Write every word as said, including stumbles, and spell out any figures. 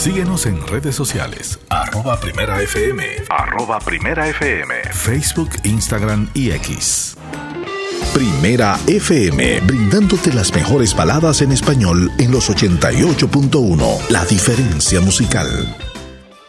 Síguenos en redes sociales, arroba Primera F M, arroba Primera F M, Facebook, Instagram y X. Primera F M, brindándote las mejores baladas en español en los ochenta y ocho punto uno, La Diferencia Musical.